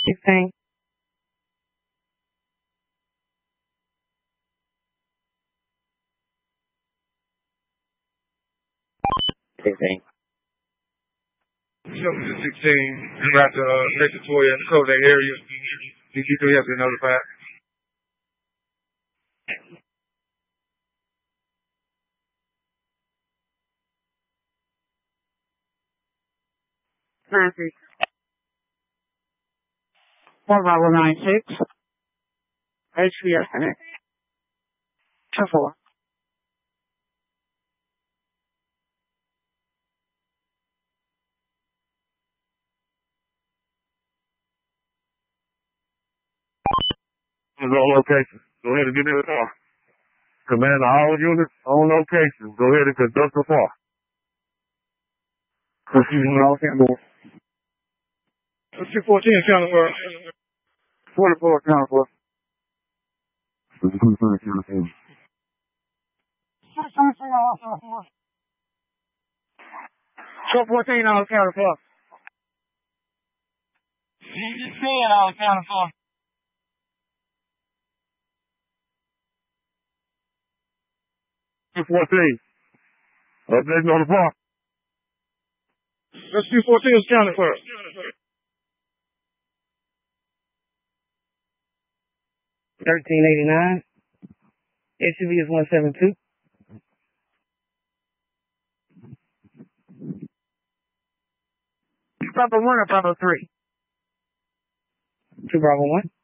16. 16. Shelton to 16. You got Mr. Toya and cover that area. DQ3 has been notified. Nancy. 4 Bravo 96. HPS Connect. 2-4. On location. Go ahead and get in the car. Command all units on location. Go ahead and conduct the fire. Proceeding all campbell. 214 counter for 44 counter for. 214 on counter for. 16 on counter for. 214. Updating on the fire. That's 214 is counted for. 1389. SUV is 172. Bravo 1 or Bravo 3? 2 Bravo 1.